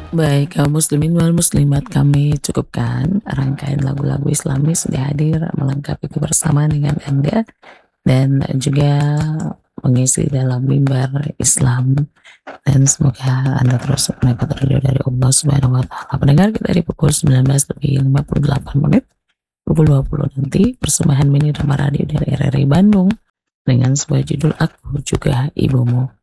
Baik, kaum muslimin wal muslimat, kami cukupkan rangkaian lagu-lagu Islami sudah hadir melengkapi kebersamaan dengan Anda dan juga mengisi dalam mimbar Islam, dan semoga Anda terus mendapat ridho dari Allah Subhanahu wa taala. Pendengar, kita dari pukul 19:58, pukul 20 nanti persembahan mini drama radio dari RRI Bandung dengan sebuah judul Aku Juga Ibumu.